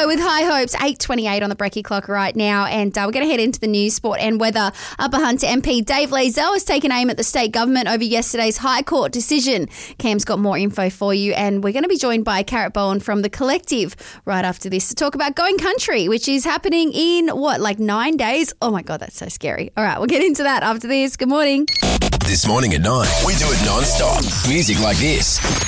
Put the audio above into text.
with high hopes, 8:28 on the Brekkie clock right now, and we're going to head into the news, sport and weather. Upper Hunter MP Dave Lazell has taken aim at the state government over yesterday's High Court decision. Cam's got more info for you, and we're going to be joined by Carrot Bowen from The Collective right after this to talk about Going Country, which is happening in, 9 days? Oh my God, that's so scary. All right, we'll get into that after this. Good morning. This morning at 9, we do it non-stop. Music like this.